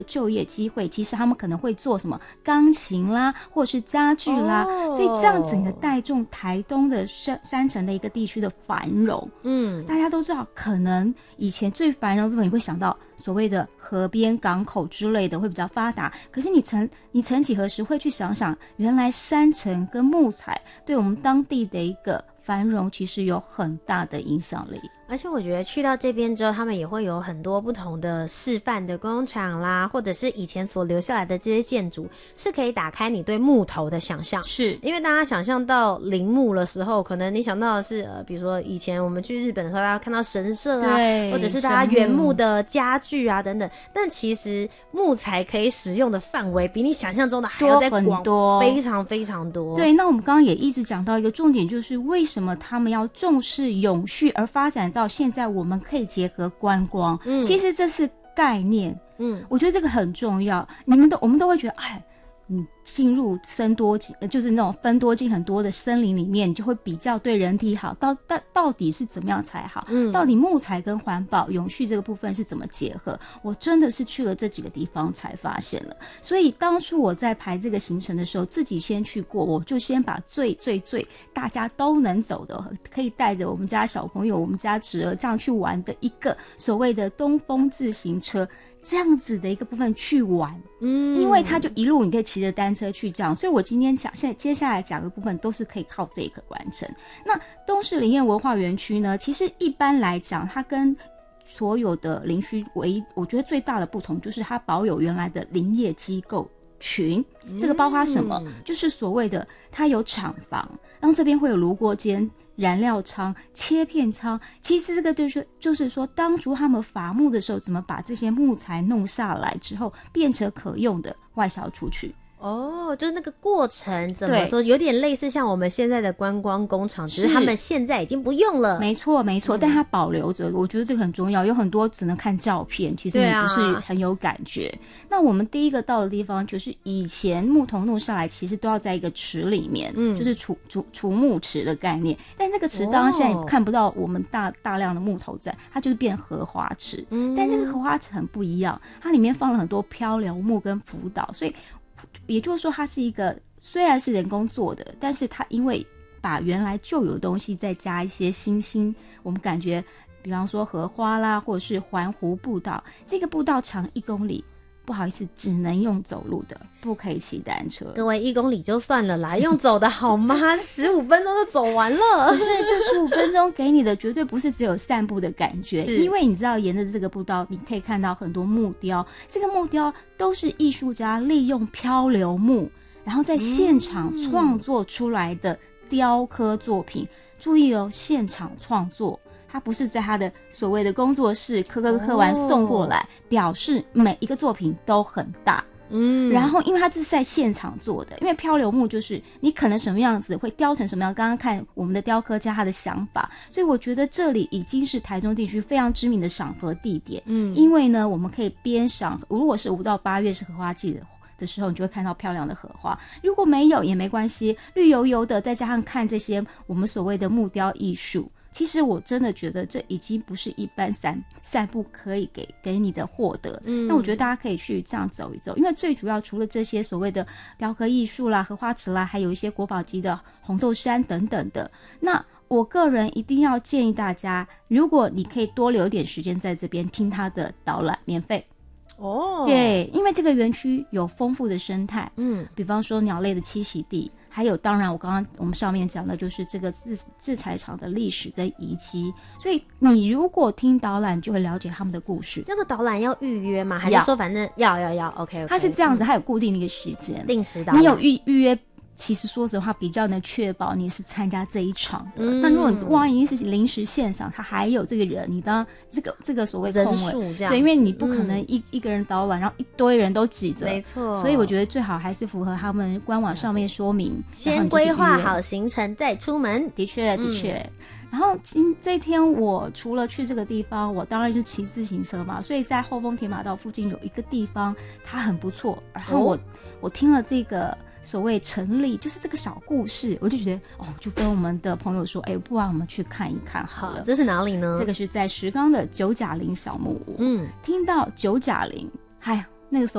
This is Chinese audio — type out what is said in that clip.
就业机会，其实他们可能会做什么钢琴啦，或者是家具啦，所以这样整个带动台东的山城的一个地区的繁荣。大家都知道，可能以前最繁荣的部分，你会想到所谓的河边港口之类的会比较发达，可是你曾几何时会去想想，原来山城跟木材对我们当地的一个繁荣其实有很大的影响力。 而且我觉得去到这边之后，他们也会有很多不同的示范的工厂啦，或者是以前所留下来的这些建筑，是可以打开你对木头的想象。 是因为大家想象到陵墓的时候，可能你想到的是比如说以前我们去日本的时候，大家看到神社啊，或者是大家原木的家具啊等等，但其实木材可以使用的范围比你想象中的还要再广多，非常非常多。 对，那我们刚刚也一直讲到一个重点，就是为什么他们要重视永续，而发展到现在我们可以结合观光。其实这是概念。我觉得这个很重要。我们都会觉得，哎，你进入僧多精，就是那种分多精很多的森林里面，你就会比较对人体好。到底是怎么样才好？到底木材跟环保永续这个部分是怎么结合？我真的是去了这几个地方才发现了。所以当初我在排这个行程的时候，自己先去过，我就先把最大家都能走的，可以带着我们家小朋友、我们家侄儿这样去玩的一个所谓的东风自行车。这样子的一个部分去玩，因为它就一路你可以骑着单车去这样，所以我今天接下来讲的部分都是可以靠这个完成。那东势林业文化园区呢，其实一般来讲，它跟所有的林区我觉得最大的不同就是它保有原来的林业机构群。这个包括什么？就是所谓的它有厂房，然后这边会有炉锅间、燃料仓、切片仓。其实这个就是说当初他们伐木的时候，怎么把这些木材弄下来之后变成可用的外销出去。 就是那个过程怎么说，有点类似像我们现在的观光工厂，只是他们现在已经不用了。 没错，但它保留着，我觉得这个很重要。有很多只能看照片，其实你不是很有感觉。那我们第一个到的地方，就是以前木头弄下来，其实都要在一个池里面，就是储木池的概念。但这个池当然现在看不到我们大量的木头在，它就是变荷花池。但这个荷花池很不一样，它里面放了很多漂流木跟浮岛，所以也就是说它是一个虽然是人工做的，但是它因为把原来旧有的东西再加一些新我们感觉比方说荷花啦，或者是环湖步道，这个步道长1公里，不好意思，只能用走路的，不可以骑单车。 各位1公里就算了啦，用走的好吗？15分钟就走完了。 可是这15分钟给你的绝对不是只有散步的感觉，因为你知道沿着这个步道你可以看到很多木雕，这个木雕都是艺术家利用漂流木然后在现场创作出来的雕刻作品。注意哦，现场创作，他不是在他的所谓的工作室刻完送过来，表示每一个作品都很大。然后因为他这是在现场做的，因为漂流木就是你可能什么样子会雕成什么样，刚刚看我们的雕刻家他的想法，所以我觉得这里已经是台中地区非常知名的赏荷地点。因为呢我们可以边赏，如果是5到8月是荷花季的时候，你就会看到漂亮的荷花，如果没有也没关系，绿油油的，再加上看这些我们所谓的木雕艺术，其实我真的觉得这已经不是一般散步可以给你的获得。那我觉得大家可以去这样走一走，因为最主要除了这些所谓的雕刻艺术啦、荷花池啦，还有一些国宝级的红豆杉等等的。那我个人一定要建议大家，如果你可以多留一点时间在这边听他的导览，免费。对，因为这个园区有丰富的生态，比方说鸟类的栖息地，还有当然我们上面讲的就是这个制材厂的历史跟遗迹，所以你如果听导览就会了解他们的故事。 这个导览要预约吗？还是说反正要 OK， 它是这样子，它有固定的一个时间， 定时导览， 你有预约，其实说实话比较能确保你是参加这一场的。那如果你万一是临时现场，他还有这个人，你当这个所谓人数这样， 对，因为你不可能一个人导览，然后一堆人都挤着， 没错。 所以我觉得最好还是符合他们官网上面说明， 先规划好行程再出门。 的确。然后这天我除了去这个地方，我当然就骑自行车嘛，所以在后丰铁马道附近有一个地方它很不错，然后我听了这个所谓成立就是这个小故事，我就觉得就跟我们的朋友说，不然我们去看一看好了。 这是哪里呢？ 这个是在石冈的九甲林小木屋。听到九甲林， 那个